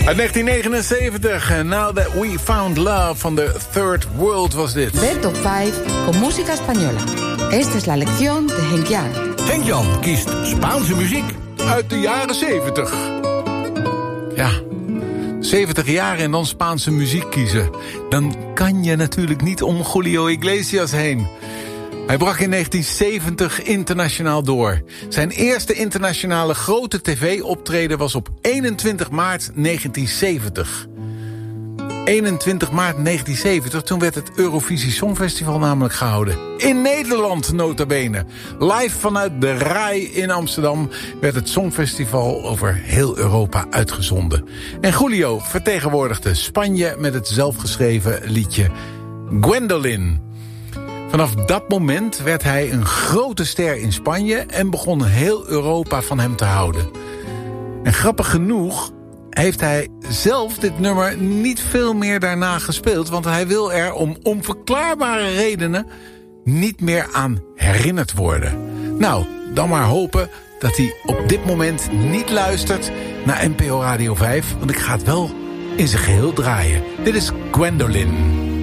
Uit 1979, Now That We Found Love van de Third World was dit. De top 5 con música española. Esta es la lección de Henk-Jan. Henk-Jan kiest Spaanse muziek uit de jaren 70. Ja, 70 jaar en dan Spaanse muziek kiezen. Dan kan je natuurlijk niet om Julio Iglesias heen. Hij brak in 1970 internationaal door. Zijn eerste internationale grote tv-optreden was op 21 maart 1970. 21 maart 1970, toen werd het Eurovisie Songfestival namelijk gehouden. In Nederland, nota bene. Live vanuit de RAI in Amsterdam werd het Songfestival over heel Europa uitgezonden. En Julio vertegenwoordigde Spanje met het zelfgeschreven liedje Gwendolyn. Vanaf dat moment werd hij een grote ster in Spanje en begon heel Europa van hem te houden. En grappig genoeg heeft hij zelf dit nummer niet veel meer daarna gespeeld, want hij wil er om onverklaarbare redenen niet meer aan herinnerd worden. Nou, dan maar hopen dat hij op dit moment niet luistert naar NPO Radio 5, want ik ga het wel in zijn geheel draaien. Dit is Gwendolyn.